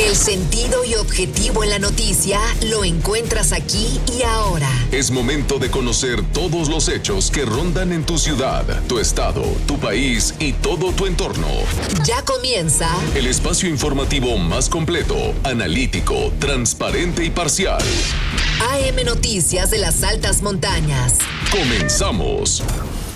El sentido y objetivo en la noticia lo encuentras aquí y ahora. Es momento de conocer todos los hechos que rondan en tu ciudad, tu estado, tu país y todo tu entorno. Ya comienza el espacio informativo más completo, analítico, transparente y parcial. AM Noticias de las Altas Montañas. Comenzamos.